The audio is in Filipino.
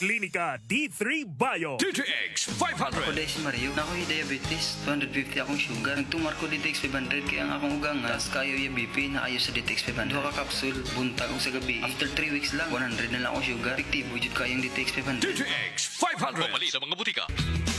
Klinika D3 Bio. DTX Ako 500. dahil si Mario, na ako yung diabetes, 250 akong sugar. Nagtumar ko DTX 500 kaya ang akong ugang tas kayo yung BP na ayos sa DTX 500. Duha ka kapsul, buntag o sa gabi. After 3 weeks lang, 100 na lang akong sugar. Efektibo jud kayong DTX 500. DTX 500. Pumali sa mga butika.